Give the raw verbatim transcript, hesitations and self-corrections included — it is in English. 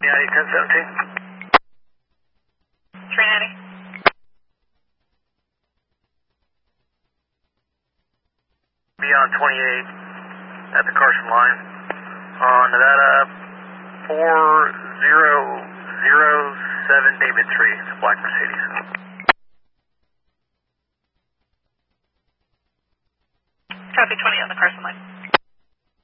ninety, ten seventeen. three ninety. Beyond twenty-eight at the Carson line. On Nevada four zero zero seven David three. It's a black Mercedes. Copy twenty on the Carson line.